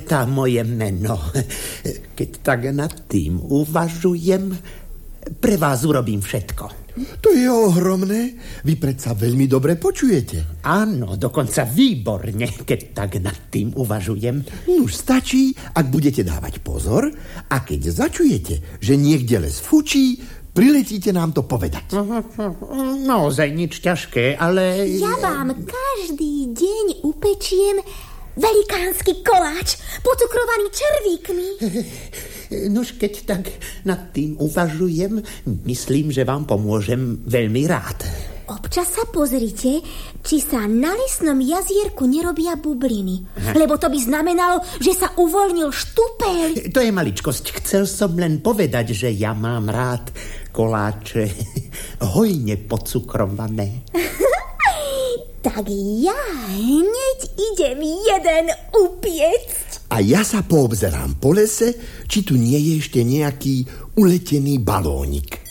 pamätá moje meno. Keď tak nad tým uvažujem, pre vás urobím všetko. To je ohromné. Vy predsa veľmi dobre počujete. Áno, dokonca výborne, keď tak nad tým uvažujem. Už stačí, ak budete dávať pozor a keď začujete, že niekde les fučí, priletíte nám to povedať. Naozaj nič ťažké, ale... Ja vám každý deň upečiem velikánsky koláč, pocukrovaný červíkmi. Nož keď tak nad tým uvažujem, myslím, že vám pomôžem veľmi rád. Občas sa pozrite, či sa na lesnom jazierku nerobia bubliny. Lebo to by znamenalo, že sa uvoľnil štupeľ. To je maličkosť. Chcel som len povedať, že ja mám rád koláče hojne pocukrované. Tak ja hneď idem jeden upiecť. A ja sa poobzerám po lese, či tu nie je ešte nejaký uletený balónik.